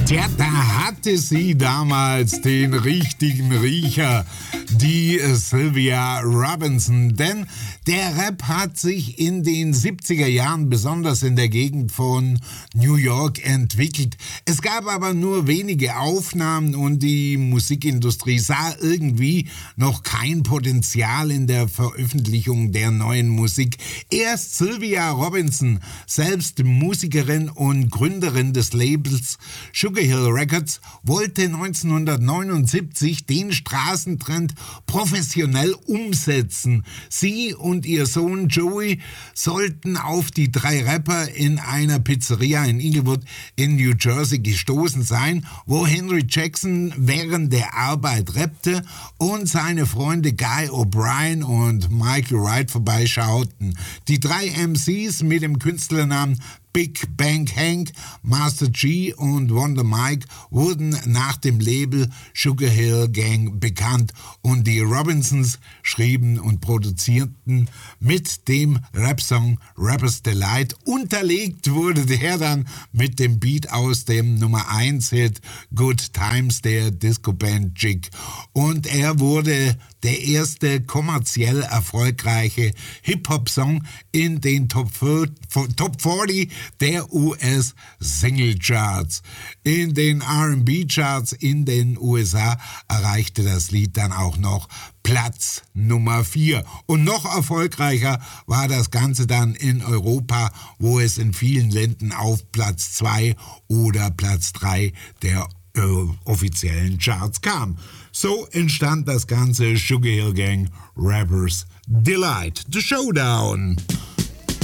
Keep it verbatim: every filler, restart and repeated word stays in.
Tja, da hatte sie damals den richtigen Riecher, die Sylvia Robinson. Denn der Rap hat sich in den siebziger Jahren besonders in der Gegend von New York entwickelt. Es gab aber nur wenige Aufnahmen und die Musikindustrie sah irgendwie noch kein Potenzial in der Veröffentlichung der neuen Musik. Erst Sylvia Robinson, selbst Musikerin und Gründerin des Labels Sugar Hill Records, wollte neunzehnhundertneunundsiebzig den Straßentrend professionell umsetzen. Sie und ihr Sohn Joey sollten auf die drei Rapper in einer Pizzeria in Inglewood in New Jersey gestoßen sein, wo Henry Jackson während der Arbeit rappte und seine Freunde Guy O'Brien und Michael Wright vorbeischauten. Die drei M Cs mit dem Künstlernamen Big Bang Hank, Master G und Wonder Mike wurden nach dem Label Sugar Hill Gang bekannt und die Robinsons schrieben und produzierten mit dem Rap-Song Rapper's Delight. Unterlegt wurde der dann mit dem Beat aus dem Nummer eins Hit Good Times der Disco-Band Jig und er wurde der erste kommerziell erfolgreiche Hip-Hop-Song in den Top vierzig der U S Single Charts. In den R and B Charts in den U S A erreichte das Lied dann auch noch Platz Nummer vier. Und noch erfolgreicher war das Ganze dann in Europa, wo es in vielen Ländern auf Platz zwei oder Platz drei der äh, offiziellen Charts kam. So entstand das ganze Sugar Hill Gang Rappers Delight. The Showdown.